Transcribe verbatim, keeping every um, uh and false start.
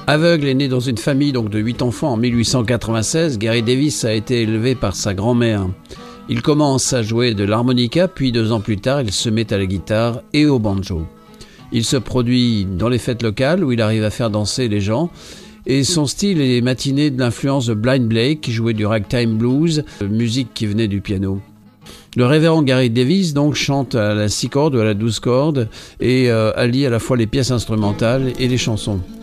Aveugle et né dans une famille donc de huit enfants en mille huit cent quatre-vingt-seize, Gary Davis a été élevé par sa grand-mère. Il commence à jouer de l'harmonica, puis deux ans plus tard, il se met à la guitare et au banjo. Il se produit dans les fêtes locales où il arrive à faire danser les gens. Et son style est matiné de l'influence de Blind Blake, qui jouait du ragtime blues, musique qui venait du piano. Le révérend Gary Davis donc chante à la six cordes ou à la douze cordes et euh, allie à la fois les pièces instrumentales et les chansons.